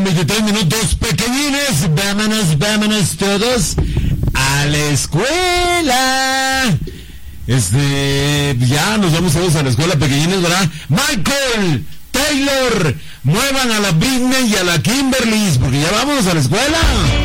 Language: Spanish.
con 23 minutos, pequeñines. Vámonos todos a la escuela. Ya nos vamos todos a la escuela, pequeñines, ¿verdad? Michael, Taylor, muevan a la Britney y a la Kimberly, porque ya vamos a la escuela.